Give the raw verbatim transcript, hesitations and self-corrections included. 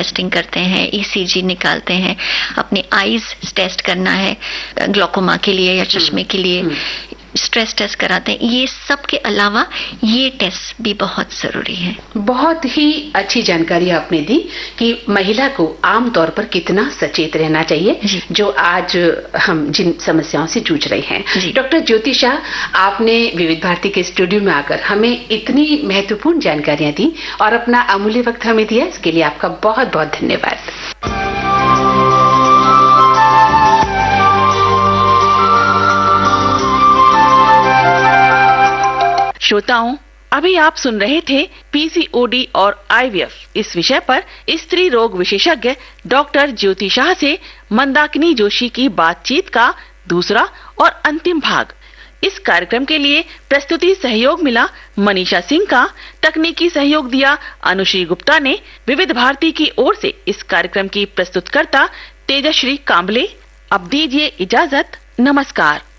Testing करते हैं, ECG निकालते हैं, अपनी आईज टेस्ट करना है ग्लोकोमा के लिए या चश्मे के लिए, स्ट्रेस टेस्ट कराते हैं। ये सब के अलावा ये टेस्ट भी बहुत जरूरी है। बहुत ही अच्छी जानकारी आपने दी कि महिला को आमतौर पर कितना सचेत रहना चाहिए जो आज हम जिन समस्याओं से जूझ रहे हैं। डॉक्टर ज्योति शाह, आपने विविध भारती के स्टूडियो में आकर हमें इतनी महत्वपूर्ण जानकारियां दी और अपना अमूल्य वक्त हमें दिया, इसके लिए आपका बहुत बहुत धन्यवाद। श्रोताओं, अभी आप सुन रहे थे पीसीओडी और आईवीएफ इस विषय पर स्त्री रोग विशेषज्ञ डॉक्टर ज्योति शाह से मंदाकिनी जोशी की बातचीत का दूसरा और अंतिम भाग। इस कार्यक्रम के लिए प्रस्तुति सहयोग मिला मनीषा सिंह का, तकनीकी सहयोग दिया अनुश्री गुप्ता ने। विविध भारती की ओर से इस कार्यक्रम की प्रस्तुतकर्ता तेजश्री कांबले। अब दीजिए इजाजत, नमस्कार।